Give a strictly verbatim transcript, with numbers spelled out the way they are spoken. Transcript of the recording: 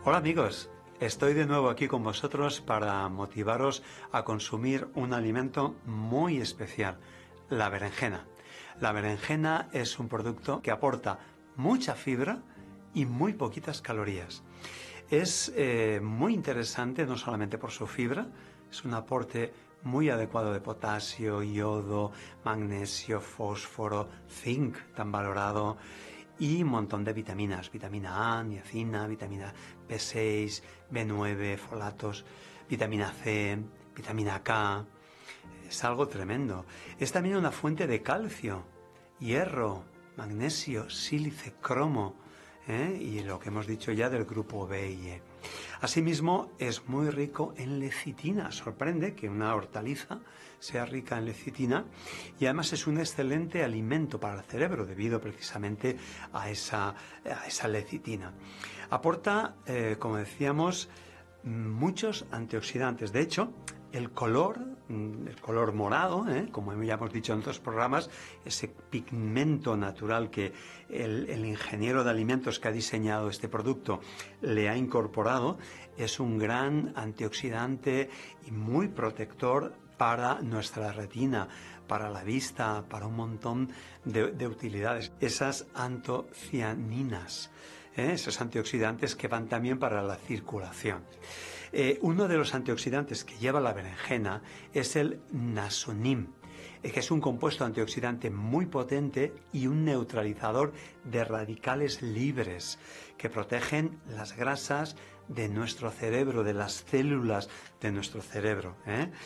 Hola amigos, estoy de nuevo aquí con vosotros para motivaros a consumir un alimento muy especial, la berenjena. La berenjena es un producto que aporta mucha fibra y muy poquitas calorías. Es eh, muy interesante no solamente por su fibra, es un aporte muy adecuado de potasio, yodo, magnesio, fósforo, zinc tan valorado y un montón de vitaminas, vitamina A, niacina, vitamina B seis, B nueve, folatos, vitamina C, vitamina K. Es algo tremendo. Es también una fuente de calcio, hierro, magnesio, sílice, cromo, ¿eh? Y lo que hemos dicho ya del grupo B y E. Asimismo, es muy rico en lecitina. Sorprende que una hortaliza sea rica en lecitina y además es un excelente alimento para el cerebro debido precisamente a esa, a esa lecitina. Aporta, eh, como decíamos, muchos antioxidantes. De hecho, el color, el color morado, ¿eh? como ya hemos dicho en otros programas, ese pigmento natural que el, el ingeniero de alimentos que ha diseñado este producto le ha incorporado, es un gran antioxidante y muy protector para nuestra retina, para la vista, para un montón de, de utilidades. Esas antocianinas, ¿eh? esos antioxidantes que van también para la circulación. Eh, uno de los antioxidantes que lleva la berenjena es el nasonim, que es un compuesto antioxidante muy potente y un neutralizador de radicales libres que protegen las grasas de nuestro cerebro, de las células de nuestro cerebro, ¿eh?